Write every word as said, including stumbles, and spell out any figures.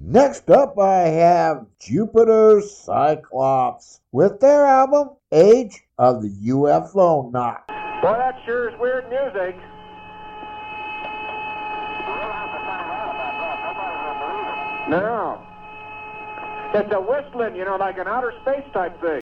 Next up, I have Jupiter Cyclops with their album Age of the U F O Knock. Boy, that sure is weird music. No. It's a whistling, you know, like an outer space type thing.